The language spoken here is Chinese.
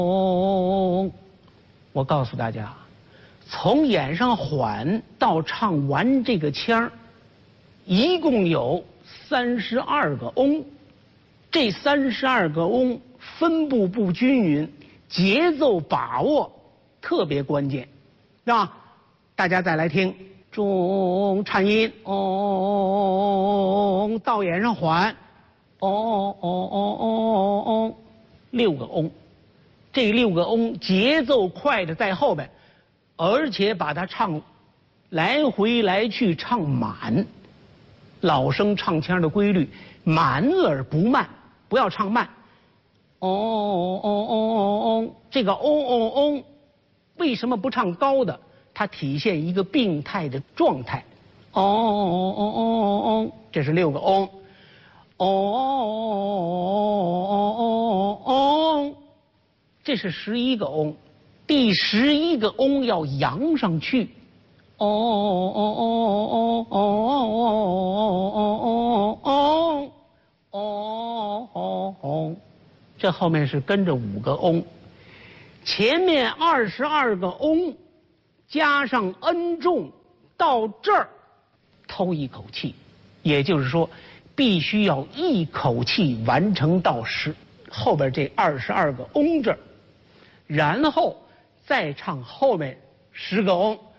我告诉大家，从演上缓到唱完这个腔儿，一共有32个嗡，这32个嗡分布不均匀，节奏把握特别关键，是吧？大家再来听，中颤音，到演上缓，6个嗡，这6个嗡节奏快的在后边，而且把它唱来回来去唱满，老生唱腔的规律，满而不慢，不要唱慢。这个为什么不唱高的？它体现一个病态的状态。这是6个这是11个嗡，第11个嗡要扬上去。这后面是跟着5个嗡，前面22个嗡加上恩重，到这儿偷一口气，也就是说，必须要一口气完成到后边这22个嗡这儿，然后再唱后面10个嗡。